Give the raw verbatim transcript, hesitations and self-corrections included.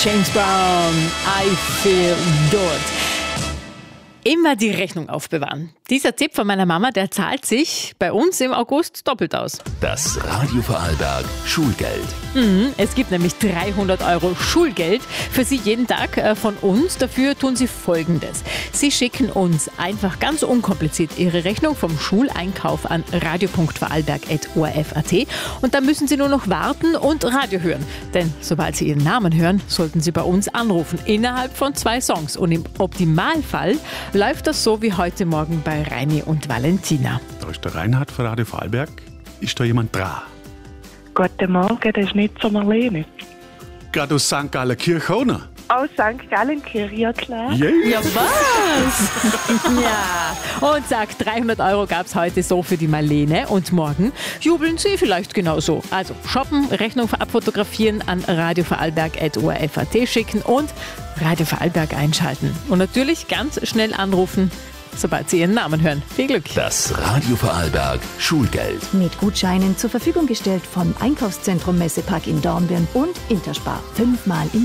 James Brown, I Feel Good. Immer die Rechnung aufbewahren. Dieser Tipp von meiner Mama, der zahlt sich bei uns im August doppelt aus. Das Radio Vorarlberg Schulgeld. Mhm, es gibt nämlich dreihundert Euro Schulgeld für Sie jeden Tag äh, von uns. Dafür tun Sie Folgendes. Sie schicken uns einfach ganz unkompliziert Ihre Rechnung vom Schuleinkauf an radio punkt vorarlberg at o r f punkt a t und dann müssen Sie nur noch warten und Radio hören. Denn sobald Sie Ihren Namen hören, sollten Sie bei uns anrufen innerhalb von zwei Songs. Und im Optimalfall läuft das so wie heute Morgen bei Reini und Valentina. Da ist der Reinhard von Radio Vorarlberg. Ist da jemand dran? Guten Morgen, das ist nicht so Marlene. Gerade aus Sankt Gallen Kirchhoner. Aus Sankt Gallenkirche, ja klar. Yeah. Ja, was? Ja. Und sagt, dreihundert Euro gab es heute so für die Marlene. Und morgen jubeln Sie vielleicht genauso. Also shoppen, Rechnung abfotografieren, an radio vorarlberg at o r f punkt a t schicken und Radio Vorarlberg einschalten. Und natürlich ganz schnell anrufen, sobald Sie Ihren Namen hören. Viel Glück. Das Radio Vorarlberg Schulgeld. Mit Gutscheinen zur Verfügung gestellt vom Einkaufszentrum Messepark in Dornbirn und Interspar. Fünfmal im